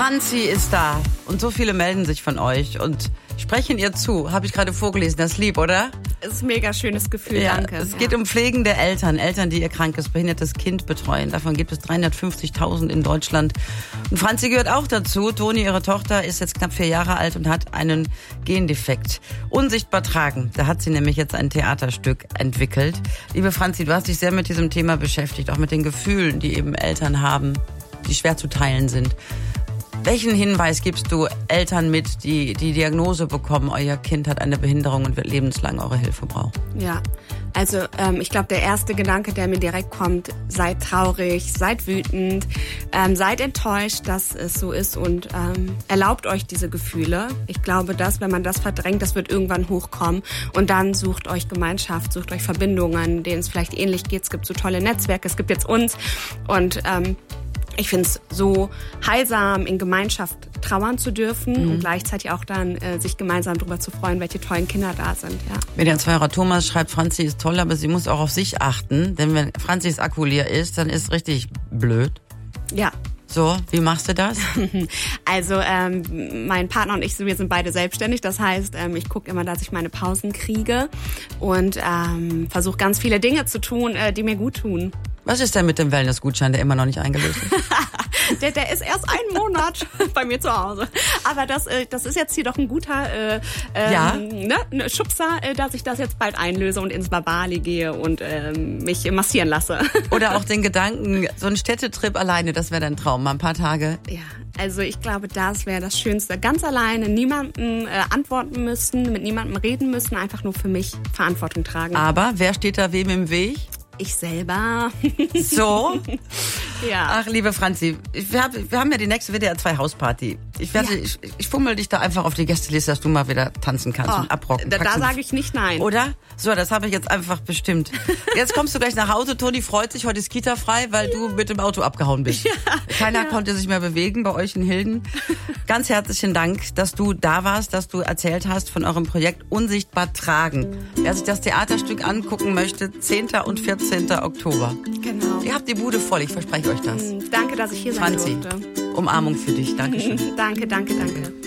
Franzi ist da und so viele melden sich von euch und sprechen ihr zu. Habe ich gerade vorgelesen, das ist lieb, oder? Es ist ein mega schönes Gefühl, ja, danke. Es geht um pflegende Eltern, die ihr krankes, behindertes Kind betreuen. Davon gibt es 350.000 in Deutschland. Und Franzi gehört auch dazu. Toni, ihre Tochter, ist jetzt knapp 4 Jahre alt und hat einen Gendefekt. Unsichtbar tragen. Da hat sie nämlich jetzt ein Theaterstück entwickelt. Liebe Franzi, du hast dich sehr mit diesem Thema beschäftigt, auch mit den Gefühlen, die eben Eltern haben, die schwer zu teilen sind. Welchen Hinweis gibst du Eltern mit, die die Diagnose bekommen, euer Kind hat eine Behinderung und wird lebenslang eure Hilfe brauchen? Ja, also ich glaube, der erste Gedanke, der mir direkt kommt, seid traurig, seid wütend, seid enttäuscht, dass es so ist und erlaubt euch diese Gefühle. Ich glaube, wenn man das verdrängt, das wird irgendwann hochkommen und dann sucht euch Gemeinschaft, sucht euch Verbindungen, denen es vielleicht ähnlich geht. Es gibt so tolle Netzwerke, es gibt jetzt uns und ich finde es so heilsam, in Gemeinschaft trauern zu dürfen und gleichzeitig auch dann sich gemeinsam darüber zu freuen, welche tollen Kinder da sind. Ja. Median-Zweierer Thomas schreibt, Franzi ist toll, aber sie muss auch auf sich achten, denn wenn Franzis Akku leer ist, dann ist richtig blöd. Ja. So, wie machst du das? Also mein Partner und ich, wir sind beide selbstständig. Das heißt, ich gucke immer, dass ich meine Pausen kriege und versuche ganz viele Dinge zu tun, die mir gut tun. Was ist denn mit dem Wellnessgutschein, der immer noch nicht eingelöst ist? Der ist erst einen Monat bei mir zu Hause. Aber das ist jetzt hier doch ein guter Schubser, dass ich das jetzt bald einlöse und ins Babali gehe und mich massieren lasse. Oder auch den Gedanken, so ein Städtetrip alleine, das wäre dein Traum, mal ein paar Tage. Ja, also ich glaube, das wäre das Schönste. Ganz alleine, niemandem antworten müssen, mit niemandem reden müssen, einfach nur für mich Verantwortung tragen. Aber wer steht da wem im Weg? Ich selber. So? Ja. Ach, liebe Franzi, wir haben ja die nächste WDR 2 Hausparty. Ich fummel dich da einfach auf die Gästeliste, dass du mal wieder tanzen kannst und abrocken. Da sage ich nicht nein. Oder? So, das habe ich jetzt einfach bestimmt. Jetzt kommst du gleich nach Hause. Toni freut sich, heute ist Kita frei, weil du mit dem Auto abgehauen bist. Ja. Keiner konnte sich mehr bewegen bei euch in Hilden. Ganz herzlichen Dank, dass du da warst, dass du erzählt hast von eurem Projekt Unsichtbar tragen. Wer sich das Theaterstück angucken möchte, 10. und 14. Oktober. Genau. Ihr habt die Bude voll, ich verspreche euch das. Danke, dass ich hier sein durfte. Franzi, Umarmung für dich. Dankeschön. Danke.